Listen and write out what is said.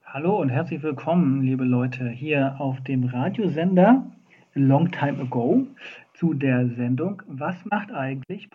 Hallo und herzlich willkommen, liebe Leute, hier auf dem Radiosender Long Time Ago zu der Sendung Was macht eigentlich